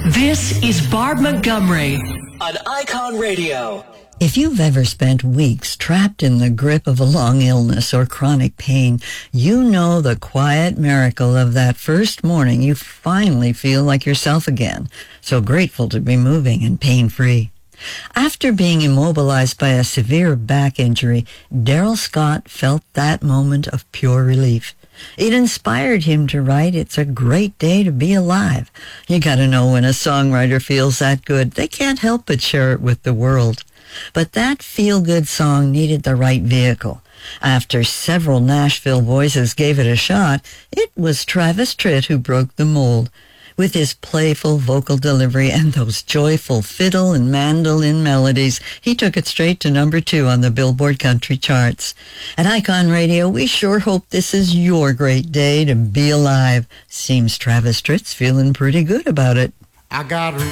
This is Barb Montgomery on Icon Radio. If you've ever spent weeks trapped in the grip of a long illness or chronic pain, you know the quiet miracle of that first morning you finally feel like yourself again, so grateful to be moving and pain-free. After being immobilized by a severe back injury, Daryl Scott felt that moment of pure relief. It inspired him to write, "It's a great day to be alive." You gotta know when a songwriter feels that good, they can't help but share it with the world. But that feel-good song needed the right vehicle. After several Nashville voices gave it a shot, it was Travis Tritt who broke the mold. With his playful vocal delivery and those joyful fiddle and mandolin melodies, he took it straight to number 2 on the Billboard Country charts. At Icon Radio, we sure hope this is your great day to be alive. Seems Travis Tritt's feeling pretty good about it. I got